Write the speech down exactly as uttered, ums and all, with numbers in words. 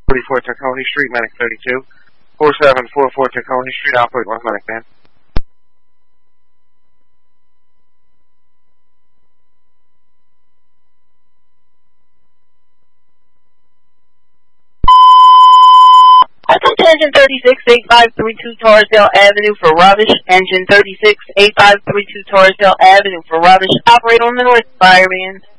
forty-four Tacony Street, Medic thirty-two. four seven four four Tacony Street, operate one Medic van. Engine thirty-six eight five three two Torresdale Avenue for Rubbish. Engine thirty-six eight five three two Torresdale Avenue for Rubbish. Operate on the north fire bands.